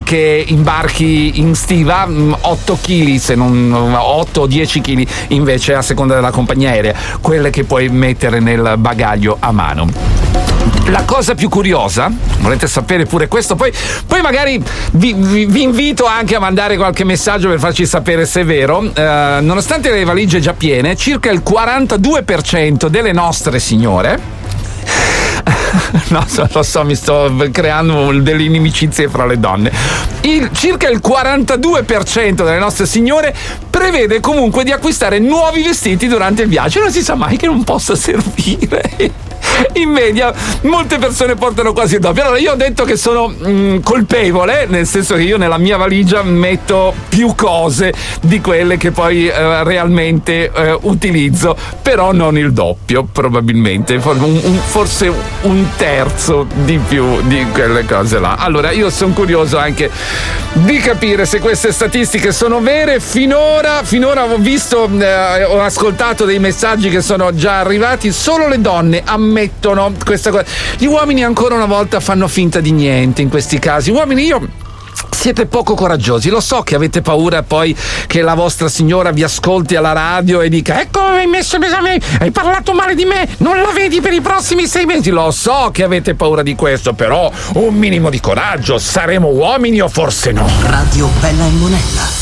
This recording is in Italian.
che imbarchi in stiva 8 kg, se non 8 o 10 kg invece a seconda della compagnia aerea, quelle che puoi mettere nel bagaglio a mano. La cosa più curiosa, volete sapere pure questo, poi magari vi invito anche a mandare qualche messaggio per farci sapere se è vero. Nonostante le valigie già piene, circa il 42% delle nostre signore no, lo so, mi sto creando delle inimicizie fra le donne. Circa il 42% delle nostre signore prevede comunque di acquistare nuovi vestiti durante il viaggio. Non si sa mai che non possa servire. In media molte persone portano quasi il doppio. Allora io ho detto che sono colpevole, nel senso che io nella mia valigia metto più cose di quelle che poi realmente utilizzo, però non il doppio, probabilmente forse un terzo di più di quelle cose là. Allora io sono curioso anche di capire se queste statistiche sono vere. Finora ho visto, ho ascoltato dei messaggi che sono già arrivati. Solo le donne ammettono questa cosa. Gli uomini ancora una volta fanno finta di niente in questi casi. Uomini, siete poco coraggiosi. Lo so che avete paura poi che la vostra signora vi ascolti alla radio e dica: ecco, hai messo l'esame, hai parlato male di me, non la vedi per i prossimi 6 mesi. Lo so che avete paura di questo, però un minimo di coraggio. Saremo uomini o forse no? Radio Bella e Monella.